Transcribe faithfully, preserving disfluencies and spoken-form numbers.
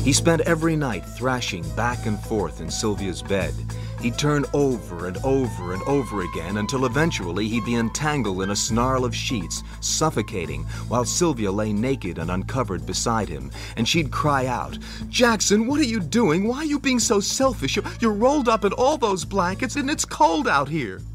He spent every night thrashing back and forth in Sylvia's bed. He'd turn over and over and over again until eventually he'd be entangled in a snarl of sheets, suffocating, while Sylvia lay naked and uncovered beside him, and she'd cry out, "Jackson, what are you doing? Why are you being so selfish? You're, you're rolled up in all those blankets and it's cold out here."